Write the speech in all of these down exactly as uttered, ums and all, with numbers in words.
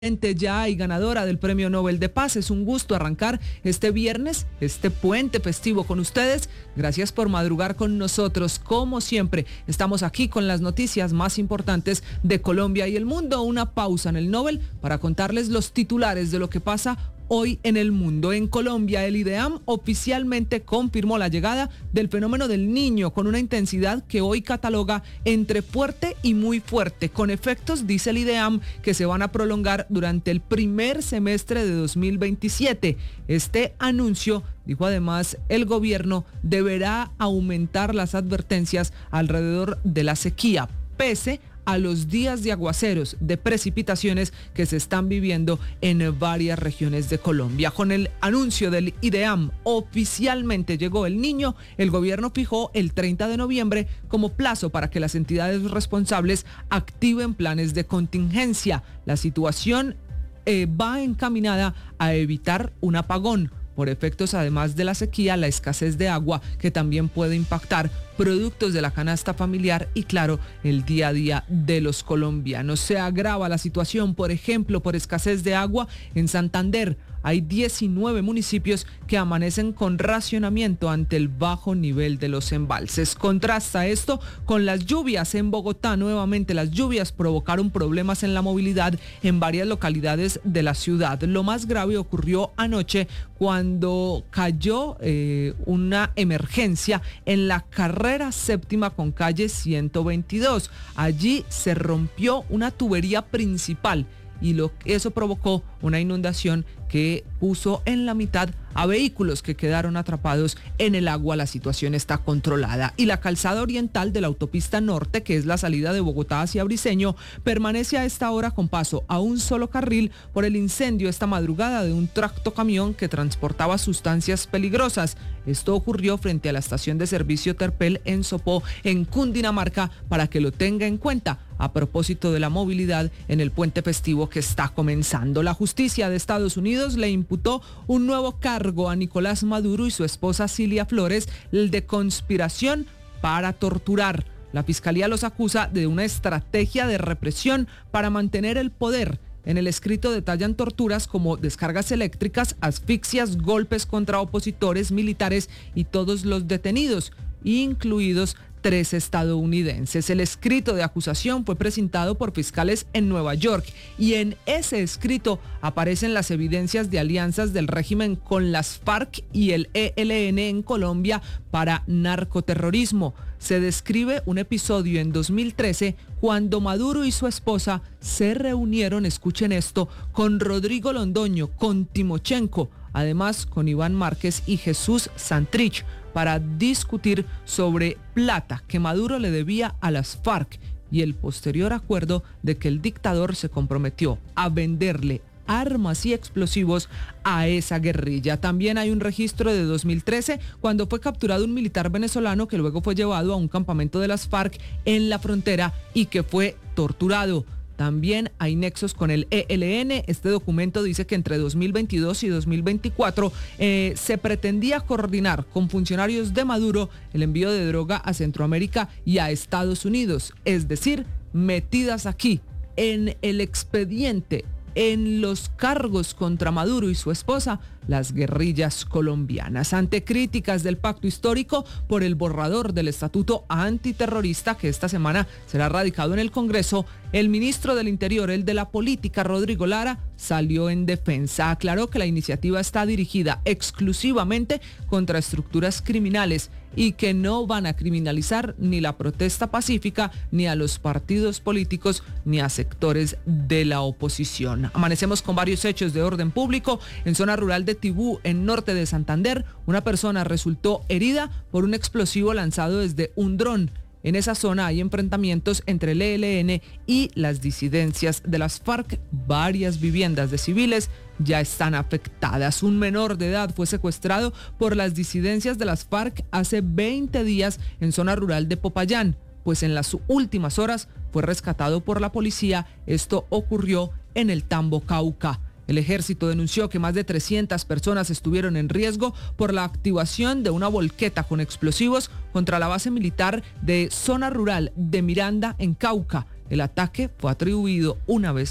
Ya y ganadora del Premio Nobel de Paz. Es un gusto arrancar este viernes, este puente festivo con ustedes. Gracias por madrugar con nosotros. Como siempre, estamos aquí con las noticias más importantes de Colombia y el mundo. Una pausa en el Nobel para contarles los titulares de lo que pasa hoy en el mundo. En Colombia, el IDEAM oficialmente confirmó la llegada del fenómeno del Niño con una intensidad que hoy cataloga entre fuerte y muy fuerte, con efectos, dice el IDEAM, que se van a prolongar durante el primer semestre de dos mil veintisiete. Este anuncio, dijo además el gobierno, deberá aumentar las advertencias alrededor de la sequía, pese a los días de aguaceros, de precipitaciones que se están viviendo en varias regiones de Colombia. Con el anuncio del IDEAM, oficialmente llegó el Niño. El gobierno fijó el treinta de noviembre como plazo para que las entidades responsables activen planes de contingencia. La situación eh, va encaminada a evitar un apagón, por efectos además de la sequía, la escasez de agua, que también puede impactar productos de la canasta familiar y, claro, el día a día de los colombianos. Se agrava la situación, por ejemplo, por escasez de agua en Santander. Hay diecinueve municipios que amanecen con racionamiento ante el bajo nivel de los embalses. Contrasta esto con las lluvias en Bogotá. Nuevamente, las lluvias provocaron problemas en la movilidad en varias localidades de la ciudad. Lo más grave ocurrió anoche cuando cayó eh, una emergencia en la carrera séptima con calle ciento veintidós. Allí se rompió una tubería principal y lo, eso provocó una inundación que puso en la mitad a vehículos que quedaron atrapados en el agua. La situación está controlada. Y la calzada oriental de la autopista norte, que es la salida de Bogotá hacia Briceño, permanece a esta hora con paso a un solo carril por el incendio esta madrugada de un tractocamión que transportaba sustancias peligrosas. Esto ocurrió frente a la estación de servicio Terpel en Sopó, en Cundinamarca, para que lo tenga en cuenta a propósito de la movilidad en el puente festivo que está comenzando. La justicia de Estados Unidos le imputó un nuevo cargo a Nicolás Maduro y su esposa Cilia Flores, el de conspiración para torturar. La fiscalía los acusa de una estrategia de represión para mantener el poder. En el escrito detallan torturas como descargas eléctricas, asfixias, golpes contra opositores, militares y todos los detenidos, incluidos tres estadounidenses. El escrito de acusación fue presentado por fiscales en Nueva York y en ese escrito aparecen las evidencias de alianzas del régimen con las FARC y el E L N en Colombia para narcoterrorismo. Se describe un episodio en dos mil trece cuando Maduro y su esposa se reunieron, escuchen esto, con Rodrigo Londoño, con Timochenko, además con Iván Márquez y Jesús Santrich, para discutir sobre plata que Maduro le debía a las FARC y el posterior acuerdo de que el dictador se comprometió a venderle armas y explosivos a esa guerrilla. También hay un registro de dos mil trece cuando fue capturado un militar venezolano que luego fue llevado a un campamento de las FARC en la frontera y que fue torturado. También hay nexos con el E L N. Este documento dice que entre dos mil veintidós y dos mil veinticuatro eh, se pretendía coordinar con funcionarios de Maduro el envío de droga a Centroamérica y a Estados Unidos. Es decir, metidas aquí en el expediente, en los cargos contra Maduro y su esposa, las guerrillas colombianas. Ante críticas del pacto histórico por el borrador del estatuto antiterrorista que esta semana será radicado en el Congreso, el ministro del Interior, el de la Política, Rodrigo Lara, salió en defensa. Aclaró que la iniciativa está dirigida exclusivamente contra estructuras criminales y que no van a criminalizar ni la protesta pacífica, ni a los partidos políticos, ni a sectores de la oposición. Amanecemos con varios hechos de orden público. En zona rural de Tibú, en norte de Santander, una persona resultó herida por un explosivo lanzado desde un dron. En esa zona hay enfrentamientos entre el E L N y las disidencias de las FARC. Varias viviendas de civiles ya están afectadas. Un menor de edad fue secuestrado por las disidencias de las FARC hace veinte días en zona rural de Popayán, pues en las últimas horas fue rescatado por la policía. Esto ocurrió en el Tambo, Cauca. El ejército denunció que más de trescientas personas estuvieron en riesgo por la activación de una volqueta con explosivos contra la base militar de zona rural de Miranda en Cauca. El ataque fue atribuido una vez más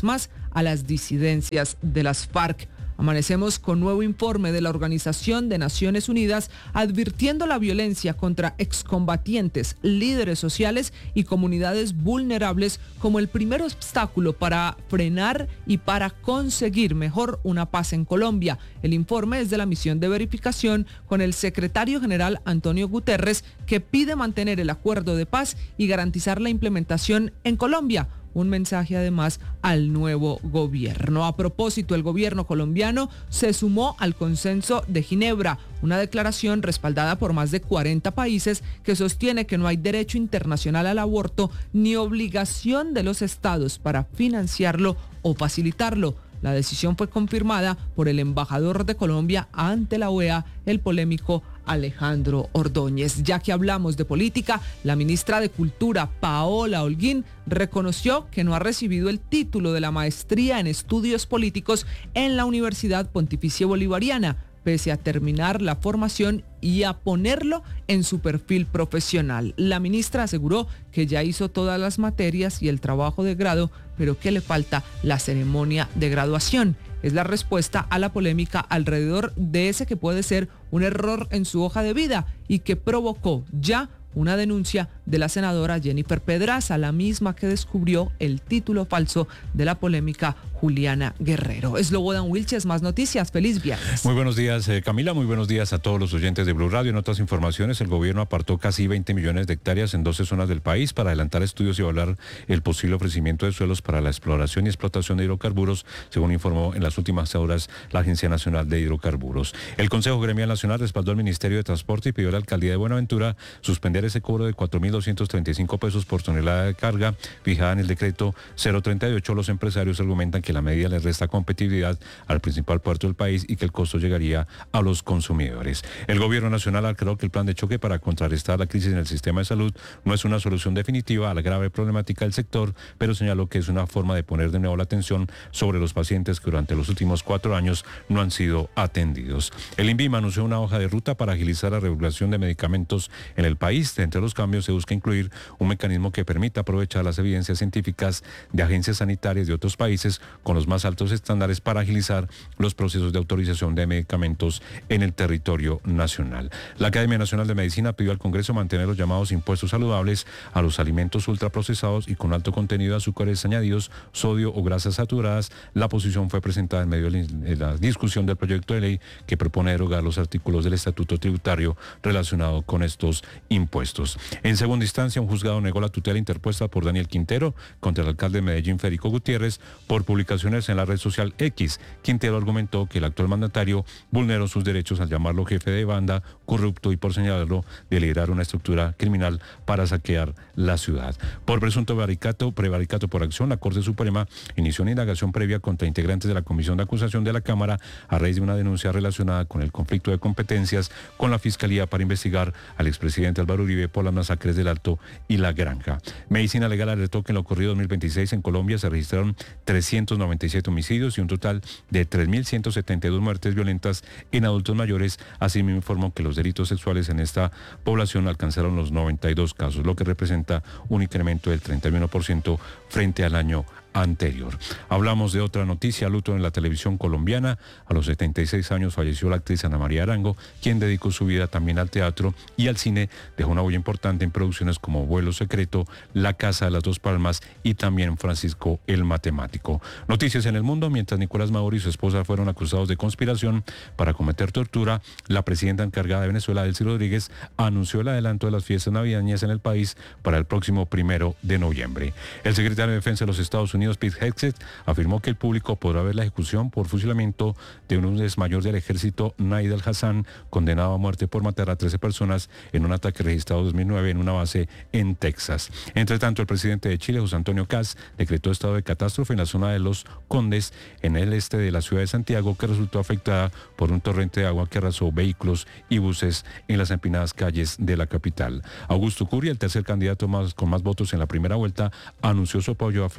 a las disidencias de las FARC. Amanecemos con nuevo informe de la Organización de Naciones Unidas advirtiendo la violencia contra excombatientes, líderes sociales y comunidades vulnerables como el primer obstáculo para frenar y para conseguir mejor una paz en Colombia. El informe es de la misión de verificación con el secretario general Antonio Guterres, que pide mantener el acuerdo de paz y garantizar la implementación en Colombia. Un mensaje además al nuevo gobierno. A propósito, el gobierno colombiano se sumó al Consenso de Ginebra, una declaración respaldada por más de cuarenta países que sostiene que no hay derecho internacional al aborto ni obligación de los estados para financiarlo o facilitarlo. La decisión fue confirmada por el embajador de Colombia ante la O E A, el polémico Alejandro Ordóñez. Ya que hablamos de política, la ministra de Cultura, Paola Holguín, reconoció que no ha recibido el título de la maestría en estudios políticos en la Universidad Pontificia Bolivariana, pese a terminar la formación y a ponerlo en su perfil profesional. La ministra aseguró que ya hizo todas las materias y el trabajo de grado, pero que le falta la ceremonia de graduación. Es la respuesta a la polémica alrededor de ese que puede ser un error en su hoja de vida y que provocó ya una denuncia de la senadora Jennifer Pedraza, la misma que descubrió el título falso de la polémica Juliana Guerrero. Slobodan Wilches, más noticias. Feliz viernes. Muy buenos días, eh, Camila. Muy buenos días a todos los oyentes de Blue Radio. En otras informaciones, el gobierno apartó casi veinte millones de hectáreas en doce zonas del país para adelantar estudios y evaluar el posible ofrecimiento de suelos para la exploración y explotación de hidrocarburos, según informó en las últimas horas la Agencia Nacional de Hidrocarburos. El Consejo Gremial Nacional respaldó al Ministerio de Transporte y pidió a la Alcaldía de Buenaventura suspender ese cobro de cuatro mil doscientos treinta y cinco pesos por tonelada de carga fijada en el decreto cero treinta y ocho. Los empresarios argumentan que la medida les resta competitividad al principal puerto del país y que el costo llegaría a los consumidores. El gobierno nacional aclaró que el plan de choque para contrarrestar la crisis en el sistema de salud no es una solución definitiva a la grave problemática del sector, pero señaló que es una forma de poner de nuevo la atención sobre los pacientes que durante los últimos cuatro años no han sido atendidos. El INVIMA anunció una hoja de ruta para agilizar la regulación de medicamentos en el país. Entre los cambios se busca incluir un mecanismo que permita aprovechar las evidencias científicas de agencias sanitarias de otros países con los más altos estándares para agilizar los procesos de autorización de medicamentos en el territorio nacional. La Academia Nacional de Medicina pidió al Congreso mantener los llamados impuestos saludables a los alimentos ultraprocesados y con alto contenido de azúcares añadidos, sodio o grasas saturadas. La posición fue presentada en medio de la discusión del proyecto de ley que propone derogar los artículos del Estatuto Tributario relacionado con estos impuestos. En segunda instancia, un juzgado negó la tutela interpuesta por Daniel Quintero contra el alcalde de Medellín, Federico Gutiérrez, por publicaciones en la red social X. Quintero argumentó que el actual mandatario vulneró sus derechos al llamarlo jefe de banda, corrupto y por señalarlo de liderar una estructura criminal para saquear la ciudad. Por presunto prevaricato, prevaricato por acción, la Corte Suprema inició una indagación previa contra integrantes de la Comisión de Acusación de la Cámara a raíz de una denuncia relacionada con el conflicto de competencias con la Fiscalía para investigar al expresidente Álvaro Uribe por las masacres del Alto y La Granja. Medicina Legal alertó que en lo ocurrido dos mil veintiséis en Colombia se registraron trescientos noventa y siete homicidios y un total de tres mil ciento setenta y dos muertes violentas en adultos mayores. Asimismo informó que los delitos sexuales en esta población alcanzaron los noventa y dos casos, lo que representa un incremento del treinta y uno por ciento frente al año anterior. Hablamos de otra noticia, luto en la televisión colombiana. A los setenta y seis años falleció la actriz Ana María Arango, quien dedicó su vida también al teatro y al cine. Dejó una huella importante en producciones como Vuelo Secreto, La Casa de las Dos Palmas y también Francisco el Matemático. Noticias en el mundo. Mientras Nicolás Maduro y su esposa fueron acusados de conspiración para cometer tortura, la presidenta encargada de Venezuela, Delcy Rodríguez, anunció el adelanto de las fiestas navideñas en el país para el próximo primero de noviembre. El secretario de Defensa de los Estados Unidos, Pete Hegseth, afirmó que el público podrá ver la ejecución por fusilamiento de un ex mayor del ejército, Naid al-Hassan, condenado a muerte por matar a trece personas en un ataque registrado en dos mil nueve en una base en Texas. Entre tanto, el presidente de Chile, José Antonio Kast, decretó estado de catástrofe en la zona de Los Condes, en el este de la ciudad de Santiago, que resultó afectada por un torrente de agua que arrasó vehículos y buses en las empinadas calles de la capital. Augusto Curia, el tercer candidato más, con más votos en la primera vuelta, anunció su apoyo a Flavio Bolsonaro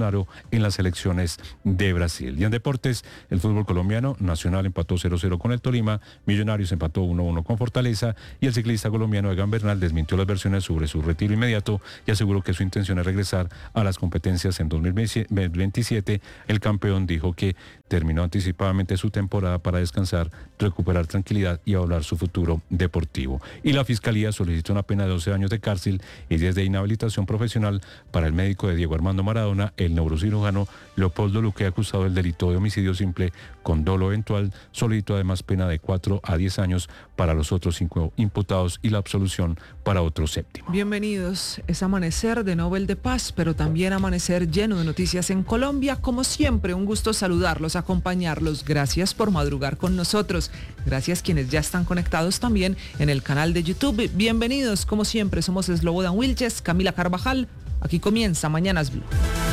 Bolsonaro en las elecciones de Brasil. Y en deportes, el fútbol colombiano, Nacional empató cero cero con el Tolima, Millonarios empató uno uno con Fortaleza y el ciclista colombiano Egan Bernal desmintió las versiones sobre su retiro inmediato y aseguró que su intención es regresar a las competencias en dos mil veintisiete. El campeón dijo que terminó anticipadamente su temporada para descansar, recuperar tranquilidad y evaluar su futuro deportivo. Y la Fiscalía solicitó una pena de doce años de cárcel y diez de inhabilitación profesional para el médico de Diego Armando Maradona, el neurocirujano Leopoldo Luque, acusado del delito de homicidio simple con dolo eventual. Solicitó además pena de cuatro a diez años para los otros cinco imputados y la absolución para otro séptimo. Bienvenidos. Es amanecer de Nobel de Paz, pero también amanecer lleno de noticias en Colombia. Como siempre, un gusto saludarlos, acompañarlos. Gracias por madrugar con nosotros. Gracias quienes ya están conectados también en el canal de YouTube. Bienvenidos. Como siempre, somos Slobodan Wilches, Camila Carvajal. Aquí comienza Mañanas Blue.